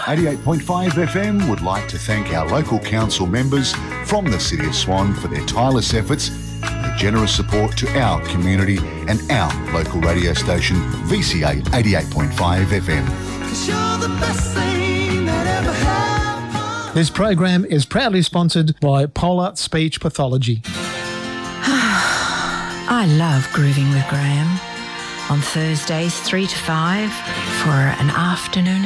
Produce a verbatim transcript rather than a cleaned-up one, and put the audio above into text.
eighty-eight point five F M would like to thank our local council members from the City of Swan for their tireless efforts and their generous support to our community and our local radio station, V C A eighty-eight point five F M. This program is proudly sponsored by Polar Speech Pathology. I love Grooving with Graham on Thursdays three to five for an afternoon